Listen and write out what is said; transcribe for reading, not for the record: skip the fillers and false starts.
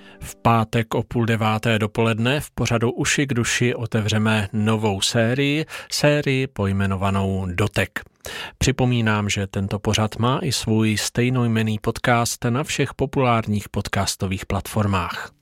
V pátek o 8:30 dopoledne v pořadu Uši k duši otevřeme novou sérii pojmenovanou Dotek. Připomínám, že tento pořad má i svůj stejnojmenný podcast na všech populárních podcastových platformách.